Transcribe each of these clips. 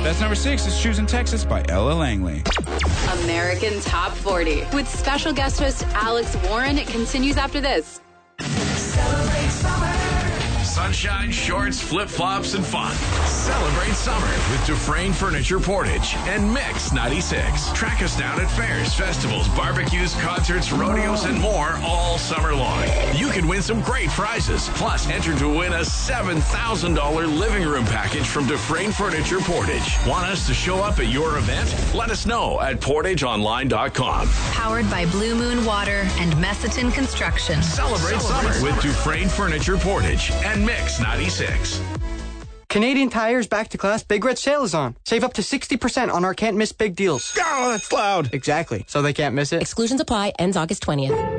That's number 6 is Choosing Texas by Ella Langley. American Top 40 with special guest host Alex Warren. It continues after this. Celebrate summer. Sunshine, shorts, flip-flops, and fun. Celebrate summer with Dufresne Furniture Portage and Mix 96. Track us down at fairs, festivals, barbecues, concerts, rodeos, and more all summer long. You can win some great prizes. Plus, enter to win a $7,000 living room package from Dufresne Furniture Portage. Want us to show up at your event? Let us know at portageonline.com. Powered by Blue Moon Water and Messiton Construction. Celebrate summer with Dufresne Furniture Portage and Mix 96. Canadian Tire's Back to Class Big Red Sale is on. Save up to 60% on our can't miss big deals. Oh, that's loud. Exactly. So they can't miss it. Exclusions apply. Ends August 20th.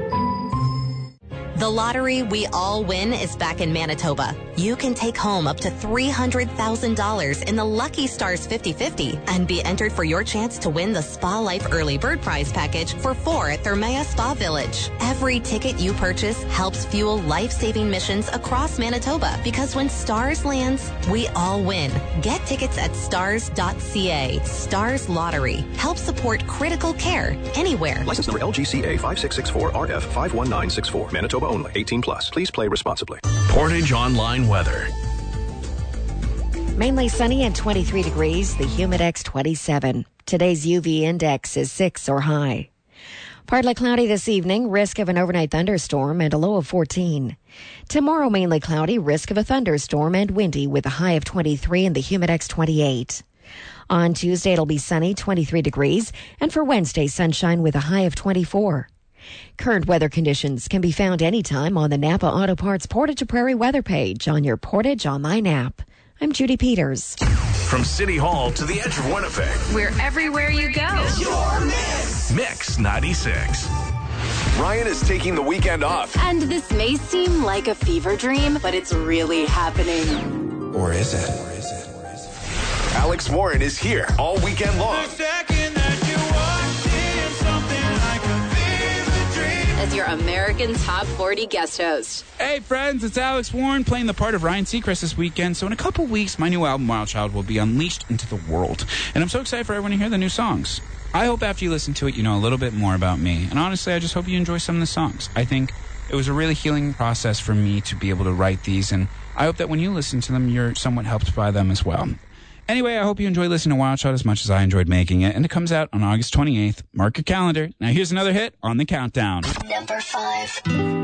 The lottery we all win is back in Manitoba. You can take home up to $300,000 in the Lucky Stars 50/50 and be entered for your chance to win the Spa Life Early Bird Prize package for 4 at Thermea Spa Village. Every ticket you purchase helps fuel life-saving missions across Manitoba because when Stars lands, we all win. Get tickets at stars.ca. Stars Lottery. Help support critical care anywhere. License number LGCA 5664RF 51964. Manitoba only. 18 plus. Please play responsibly. Portage Online Weather. Mainly sunny and 23 degrees. The Humidex 27. Today's UV index is 6 or high. Partly cloudy this evening. Risk of an overnight thunderstorm and a low of 14. Tomorrow mainly cloudy. Risk of a thunderstorm and windy with a high of 23 and the Humidex 28. On Tuesday it'll be sunny, 23 degrees. And for Wednesday, sunshine with a high of 24. Current weather conditions can be found anytime on the Napa Auto Parts Portage to Prairie weather page on your Portage Online app. I'm Judy Peters. From City Hall to the edge of Winnipeg. We're everywhere you go. Your Mix. Mix 96. Ryan is taking the weekend off. And this may seem like a fever dream, but it's really happening. Or is it? Alex Warren is here all weekend long. As your American Top 40 guest host. Hey friends, it's Alex Warren playing the part of Ryan Seacrest this weekend. So in a couple weeks, my new album, Wild Child, will be unleashed into the world. And I'm so excited for everyone to hear the new songs. I hope after you listen to it, you know a little bit more about me. And honestly, I just hope you enjoy some of the songs. I think it was a really healing process for me to be able to write these. And I hope that when you listen to them, you're somewhat helped by them as well. Anyway, I hope you enjoy listening to Wild Child as much as I enjoyed making it. And it comes out on August 28th. Mark your calendar. Now here's another hit on the countdown. Number 5.